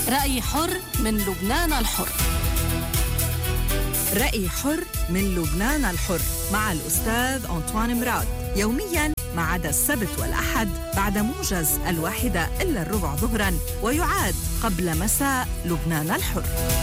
رأي حر من لبنان الحر. رأي حر من لبنان الحر مع الأستاذ أنطوان مراد، يومياً ما عدا السبت والأحد بعد موجز 1:15 ظهراً، ويعاد قبل مساء لبنان الحر.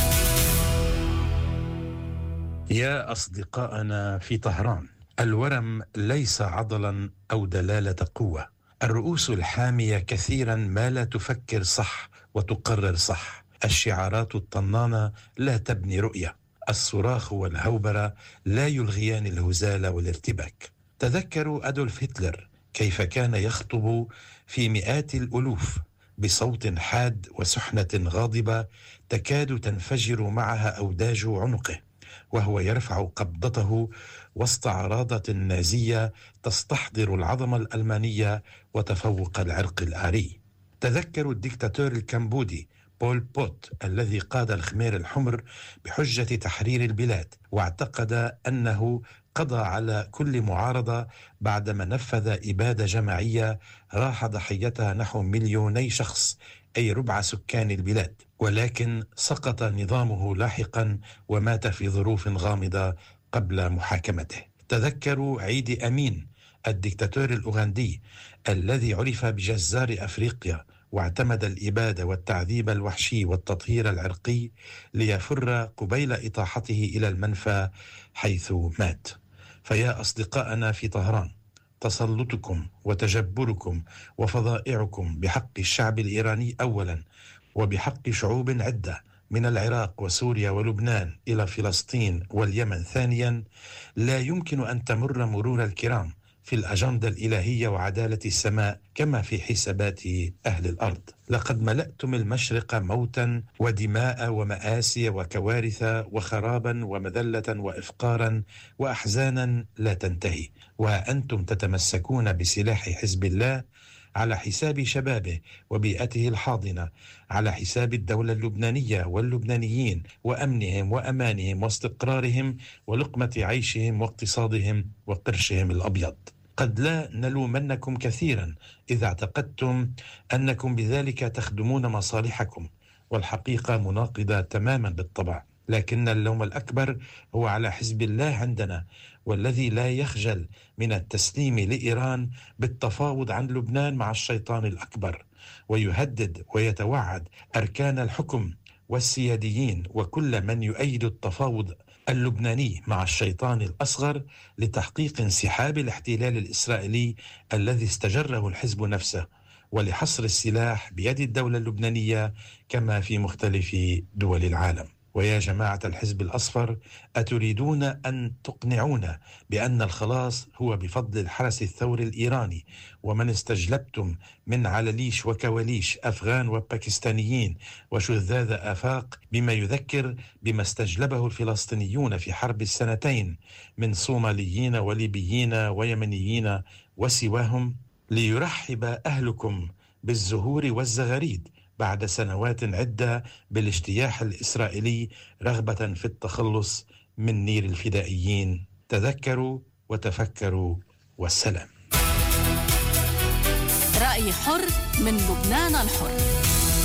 يا أصدقائنا في طهران، الورم ليس عضلاً أو دلالة قوة. الرؤوس الحامية كثيراً ما لا تفكر صح وتقرر صح. الشعارات الطنانة لا تبني رؤية. الصراخ والهوبرة لا يلغيان الهزال والارتباك. تذكروا أدولف هتلر كيف كان يخطب في مئات الألوف بصوت حاد وسحنة غاضبة تكاد تنفجر معها أوداج عنقه، وهو يرفع قبضته وسط عراضة نازية تستحضر العظمة الألمانية وتفوق العرق الآري. تذكروا الدكتاتور الكمبودي بول بوت الذي قاد الخمير الحمر بحجة تحرير البلاد، واعتقد أنه قضى على كل معارضة بعدما نفذ إبادة جماعية راح ضحيتها نحو 2,000,000 شخص، أي ربع سكان البلاد، ولكن سقط نظامه لاحقا ومات في ظروف غامضة قبل محاكمته. تذكروا عيدي أمين الدكتاتور الأوغندي الذي عرف بجزار أفريقيا، واعتمد الإبادة والتعذيب الوحشي والتطهير العرقي ليفر قبيل إطاحته إلى المنفى حيث مات. فيا أصدقائنا في طهران، تسلطكم وتجبركم وفظائعكم بحق الشعب الإيراني أولا، وبحق شعوب عدة من العراق وسوريا ولبنان إلى فلسطين واليمن ثانيا، لا يمكن أن تمر مرور الكرام في الأجندة الإلهية وعدالة السماء كما في حسابات أهل الأرض. لقد ملأتم المشرق موتا ودماء ومآسي وكوارث وخرابا ومذلة وإفقارا وأحزانا لا تنتهي، وأنتم تتمسكون بسلاح حزب الله على حساب شبابه وبيئته الحاضنة، على حساب الدولة اللبنانية واللبنانيين وأمنهم وأمانهم واستقرارهم ولقمة عيشهم واقتصادهم وقرشهم الأبيض. قد لا نلومنكم كثيرا إذا اعتقدتم أنكم بذلك تخدمون مصالحكم، والحقيقة مناقضة تماما بالطبع، لكن اللوم الأكبر هو على حزب الله عندنا، والذي لا يخجل من التسليم لإيران بالتفاوض عن لبنان مع الشيطان الأكبر، ويهدد ويتوعد أركان الحكم والسياديين وكل من يؤيد التفاوض اللبناني مع الشيطان الأصغر لتحقيق انسحاب الاحتلال الإسرائيلي الذي استجره الحزب نفسه، ولحصر السلاح بيد الدولة اللبنانية كما في مختلف دول العالم. ويا جماعة الحزب الأصفر، أتريدون أن تقنعونا بأن الخلاص هو بفضل الحرس الثوري الإيراني، ومن استجلبتم من علليش وكواليش أفغان وباكستانيين وشذاذ آفاق بما يذكر بما استجلبه الفلسطينيون في حرب السنتين من صوماليين وليبيين ويمنيين وسواهم، ليرحب أهلكم بالزهور والزغاريد بعد سنوات عدة بالاجتياح الإسرائيلي رغبة في التخلص من نير الفدائيين. تذكروا وتفكروا، والسلام. رأي حر من لبنان الحر.